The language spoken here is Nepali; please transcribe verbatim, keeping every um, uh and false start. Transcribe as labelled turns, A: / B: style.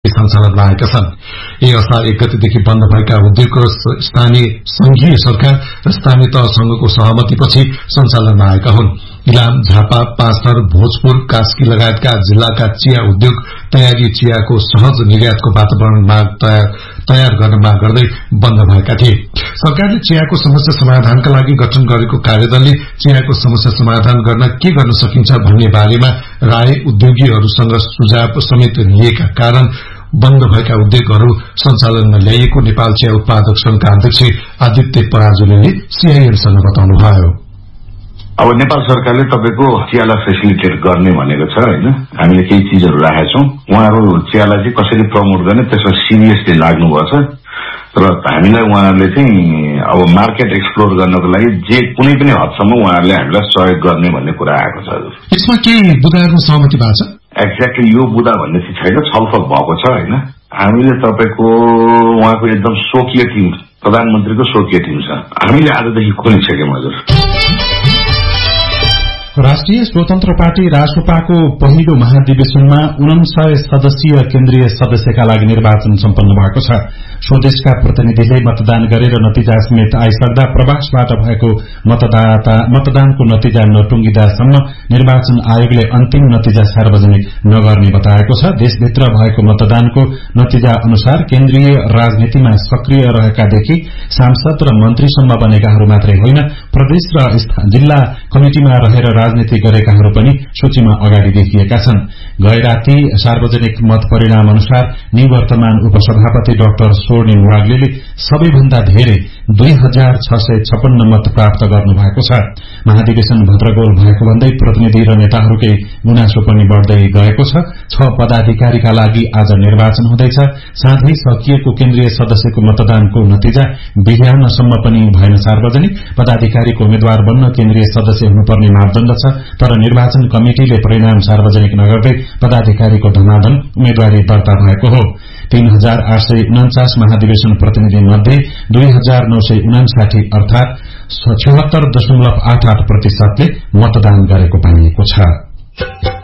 A: सञ्चालनमा आएका छन्। यही असार एक गतेदेखि बन्द भएका उद्योगको स्थानीय संघीय सरकार र स्थानीय तहसँगको सहमतिपछि सञ्चालनमा आएका हुन्। इलाम, झापा, पाँचथर, भोजपुर, कास्की लगायतका जिल्लाका चिया उद्योग तयारी चियाको सहज निर्यातको वातावरण तयार गर्न माग गर्दै बन्द भएका थिए। सरकारले चियाको समस्या समाधानका लागि गठन गरेको कार्यदलले चियाको समस्या समाधान गर्न के गर्न सकिन्छ भन्ने बारेमा राय उद्योगीहरूसँग सुझाव समेत लिएका कारण बन्द भएका उद्योगहरू सञ्चालनमा ल्याइएको नेपाल चिया उत्पादक संघका अध्यक्ष आदित्य पराजुलीले सीआईएनसँग बताउनुभयो।
B: अब नेपाल सरकारले तपाईको चियालाई फेसिलिटेट गर्ने भनेको छ हैन। हामीले केही चीजहरू राखेका छौं। उहाँहरू चियालाई चाहिँ कसरी प्रमोट गर्ने त्यसमा सिरियसली लाग्नु भएको छ र हामीलाई उहाँहरूले चाहिँ अब मार्केट एक्सप्लोर गर्नको लागि जे कुनै पनि हदसम्म उहाँहरूले हामीलाई सहयोग गर्ने भन्ने कुरा आएको छ।
A: यसमा के बुदाहरूमा सहमति भएको छ?
B: एक्ज्याक्टली यो बुदा भन्ने चाहिँ छैन, छलफल भएको छ हैन। हामीले तपाईको उहाँको एकदम स्वकीय टिम, प्रधानमन्त्रीको स्वकीय टिम छ, हामीले आजदेखि खोलिसक्यौं हजुर।
C: राष्ट्रिय स्वतन्त्र पार्टी राजसपाको पहिलो महाधिवेशनमा उनन्सय सदस्यीय केन्द्रीय सदस्यका लागि निर्वाचन सम्पन्न भएको छ। स्वदेशका प्रतिनिधिले मतदान गरेर नतिजा समेत आइसक्दा प्रवासबाट भएको मतदाता मतदानको नतिजा नटुंगिदासम्म निर्वाचन आयोगले अन्तिम नतिजा सार्वजनिक नगर्ने बताएको छ। देशभित्र भएको मतदानको नतिजा अनुसार केन्द्रीय राजनीतिमा सक्रिय रहेकादेखि सांसद र मन्त्रीसम्म बनेकाहरू मात्रै होइन, प्रदेश र जिल्ला कमिटिमा रहेर राजनीति गरेकाहरू पनि सूचीमा अगाडि देखिएका छन्। गए राति सार्वजनिक मत परिणाम अनुसार निवर्तमान उपसभापति डाक्टर स्वर्णिम वाग्लेले सबैभन्दा धेरै दुई हजार छ सय छपन्न मत प्राप्त गर्नुभएको छ। महाधिवेशन भद्रगोल भएको भन्दै प्रतिनिधि र नेताहरूकै गुनासो पनि बढ्दै गएको छ। छ पदाधिकारीका लागि आज निर्वाचन हुँदैछ। साथै सकिएको केन्द्रीय सदस्यको मतदानको नतिजा बिहानसम्म पनि भएन सार्वजनिक। पदाधिकारीको उम्मेद्वार बन्न केन्द्रीय सदस्य हुनुपर्ने मापदण्ड छ, तर निर्वाचन कमिटिले परिणाम सार्वजनिक नगर्दै पदाधिकारीको धमाधम उम्मेद्वारी दर्ता भएको हो। तीन हजार आठ सय उनाचास महाधिवेशन प्रतिनिधि मध्ये दुई हजार नौ सय उनासाठी अर्थात छहत्तर दशमलव आठ आठ प्रतिशतले मतदान गरेको पाइएको छ।